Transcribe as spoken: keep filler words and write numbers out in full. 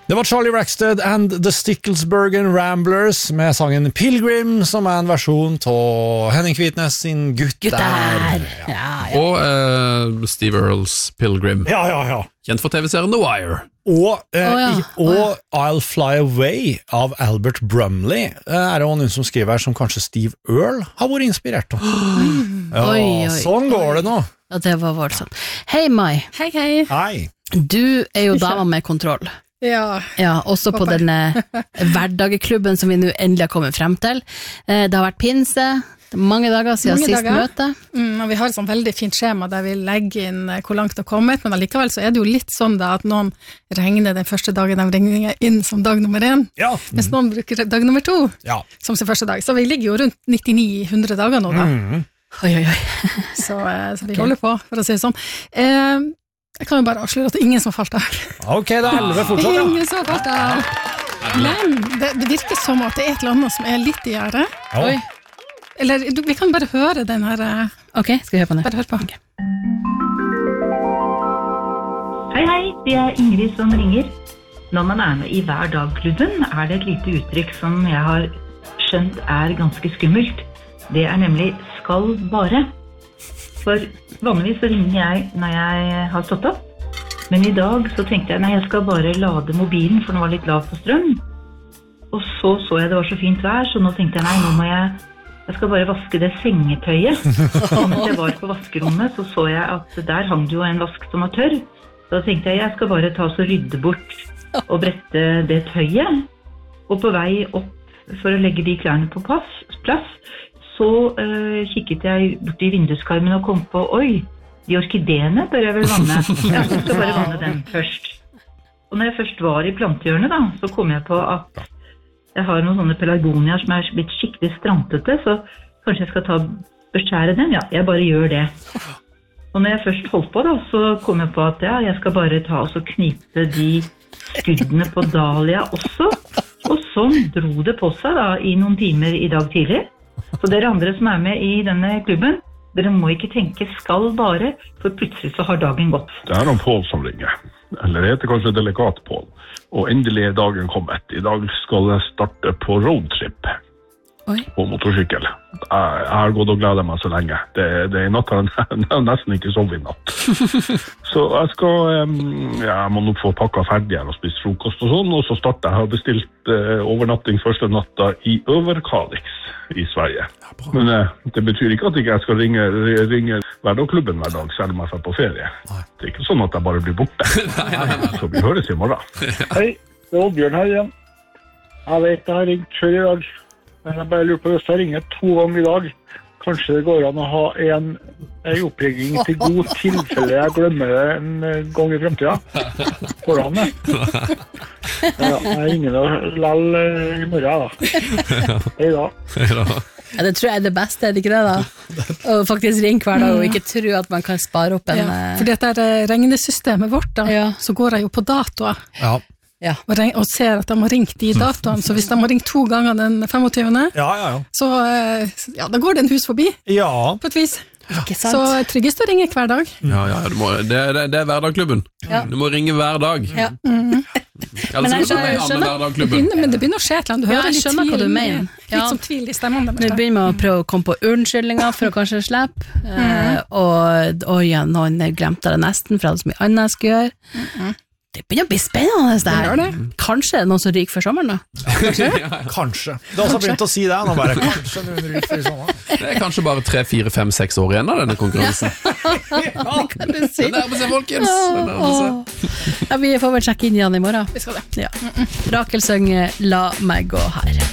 Det var Charlie Rackstead and the Sticklesbergen Ramblers med sangen Pilgrim, som er en versjon av Henning Kvitnes sin Gutt, Gutt der. Ja. Ja, ja. Og uh, Steve Earls Pilgrim. Ja, ja, ja. Kjent for T V-serien The Wire. Og, eh, oh, ja. i, og oh, ja. I'll Fly Away av Albert Brumley er det også noen som skriver her som kanskje Steve Earl har vært inspirert av. Ja, oi, oi, sånn går oi. Det nå. Ja, det var voldsomt. Hei Mai. Hei, hei. Hei. Du er jo dama med kontroll. Ja. Ja, også på denne hverdageklubben som vi nå endelig har kommet frem til. Det har vært pinse, mange dager siden mange sist dager. Møte. Mm, og vi har et sånn veldig fint skjema der vi legger inn hvor langt det har kommet, men allikevel så er det jo litt sånn da at noen regner den første dagen de ringer inn som dag nummer én, ja. mens noen bruker dag nummer to ja. som sin første dag. Så vi ligger jo rundt nittionio hundre dager nå da. Mm. Oi, oi, oi. så, så vi okay. holder på, for å si det sånn. Eh, Jeg kan jo bare avsløre at det er ingen som har falt av. Ok, det er elleve fortsatt, ja. Ingen som har falt av. Men det, det virker som at det er et eller annet som er litt i gjerde. Ja. Oi. Eller du, vi kan bare høre den her. Ok, skal vi høre på den? Bare høre på. Okay. Hei, hei, det er Ingrid som ringer. Når man er med i Hver dag-klubben, er det et lite uttrykk som jeg har skjønt er ganske skummelt. Det er nemlig skal bare. For vanligvis så ringer jeg når jeg har stått opp. Men i dag så tenkte jeg, nei, jeg skal bare lade mobilen, for den var litt lav på strøm. Og så så jeg det var så fint vær, så nå tenkte jeg, nei, nå må jeg, jeg skal bare vaske det sengetøyet. Og mens jeg var på vaskerommet, så så jeg at der hang det jo en vask som var tørr. Så da tenkte jeg, jeg skal bare ta og rydde bort og brette det tøyet. Og på vei opp for å legge de klærne på pass, plass, så uh, kikket jeg bort i vinduskarmen og kom på, oi, de orkideene bør jeg vel vanne. Jeg skal bare vanne den først. Og når jeg først var i plantehjørnet da, så kom jeg på at jeg har noen sånne pelargonier som er blitt skikkelig strantete, så kanskje jeg skal ta beskjære dem? Ja, jeg bare gjør det. Og når jeg først holdt på da, så kom jeg på at ja, jeg skal bare ta og knipe de skuddene på dahlia også. Og sånn dro det på seg da, i noen timer i dag tidlig. Så dere andre som er med i denne klubben, dere må ikke tenke skal bare, for plutselig så har dagen gått. Det er noen Pål som ringer, eller det heter kanskje delegat Pål. Og endelig er dagen kommet. I dag skal jeg starte på roadtrip. Oi. På motorsykkel. Jeg, jeg har gått og gledet meg så lenge. Det, det er natt her, jeg har nesten ikke sovet i natt. Så jeg skal, ja, jeg må nok få pakket ferdig her og spise frokost og sånn, og så starter jeg. Jeg har bestilt uh, overnatting første natta i Överkalix i Sverige. Men uh, det betyr ikke at jeg skal ringe, ringe hverdagsklubben hver dag, selv om jeg er på ferie. Det er ikke sånn at jeg bare blir borte. Så vi høres i morgen. Hei, det er Oddbjørn her igjen. Jeg vet jeg har ringt før i dag. Men jeg bare lurer på hvis jeg ringer to ganger i dag. Kanskje det går an å ha en, en oppringning til god tilfelle jeg glemmer det en gang i fremtiden. Går det an det? Ja, jeg ringer da lell i morgen da. Hei da. Hei da. Ja, det tror jeg er det beste, er det ikke det da? Å faktisk ringe hver dag og ikke tro at man kan spare opp en... Ja, for dette er regnesystemet vårt da, ja. Så går jeg jo på datoer. Ja. Ja. Og, reng- og ser at de har ringt de datoene, så hvis de har ringt to ganger den femogtyvende ja, ja, ja. så ja, da går det en hus forbi, ja. På et vis. Ikke sant? Så tryggest å ringe hver dag. Ja, ja, du må, det, det, det er hverdagsklubben. Ja. Du må ringe hver dag. Ja. Mm-hmm. Men jeg skjønner, jeg skjønner. Det begynner, men det begynner å skje et eller annet. Du ja, hører jeg litt skjønner tvil, hva du mener. Litt Ja. som tvil i stemmen. Nå begynner man å prøve å komme på unnskyldninger for å kanskje slippe, Mm. eh, og å ja, noen glemte det nesten, for det hadde så mye annet jeg skulle gjøre. Mm-hmm. Det begynner å bli spennende det her. Det det. Kanskje noen som ryker før sommeren da? Kanskje? Kanskje. Du har også begynt å si det, nå bare kanskje noen ryker før sommeren. Det er kanskje bare tre, fire, fem, seks år igjen av denne konkurransen. Ja, det kan du si. Det nærmer seg, folkens. Det nærmer seg. Ja, vi får vel sjekke inn igjen i morgen. Vi skal det. Ja. Rakel synger La meg gå her.